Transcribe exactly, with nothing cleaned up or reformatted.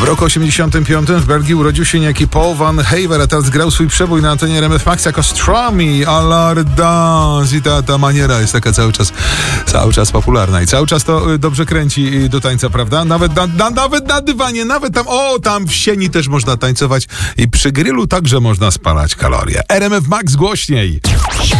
W roku osiemdziesiątym piątym w Belgii urodził się niejaki Paul Van Haver, a teraz grał swój przebój na antenie R M F Max jako Stromy, Allard Dance. I ta, ta maniera jest taka cały czas, cały czas popularna i cały czas to dobrze kręci do tańca, prawda? Nawet na, na, nawet na dywanie, nawet tam, o, tam w sieni też można tańcować i przy grillu także można spalać kalorie. R M F Max głośniej.